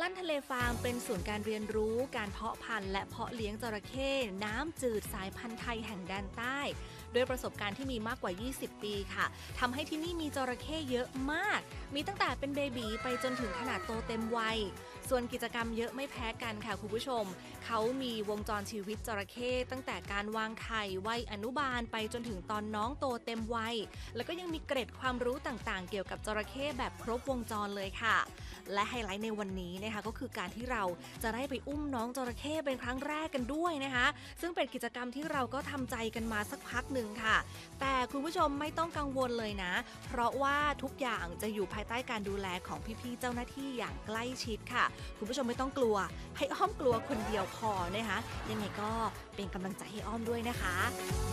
านทะเลฟาร์มเป็นศูนย์การเรียนรู้การเพาะพันธุ์และเพาะเลี้ยงจระเข้น้ำจืดสายพันธุ์ไทยแห่งแดนใต้ด้วยประสบการณ์ที่มีมากกว่า 20 ปีค่ะทำให้ที่นี่มีจระเข้เยอะมากมีตั้งแต่เป็นเบบีไปจนถึงขนาดโตเต็มวัยส่วนกิจกรรมเยอะไม่แพ้กันค่ะคุณผู้ชมเขามีวงจรชีวิตจระเข้ตั้งแต่การวางไข่วัยอนุบาลไปจนถึงตอนน้องโตเต็มวัยแล้วก็ยังมีเกร็ดความรู้ต่างๆเกี่ยวกับจระเข้แบบครบวงจรเลยค่ะและไฮไลท์ในวันนี้นะคะก็คือการที่เราจะได้ไปอุ้มน้องจระเข้เป็นครั้งแรกกันด้วยนะคะซึ่งเป็นกิจกรรมที่เราก็ทำใจกันมาสักพักหนึ่งค่ะแต่คุณผู้ชมไม่ต้องกังวลเลยนะเพราะว่าทุกอย่างจะอยู่ภายใต้การดูแลของพี่ๆเจ้าหน้าที่อย่างใกล้ชิดค่ะคุณผู้ชมไม่ต้องกลัวให้อ้อมกลัวคนเดียวพอนะคะยังไงก็เป็นกำลังใจให้อ้อมด้วยนะคะ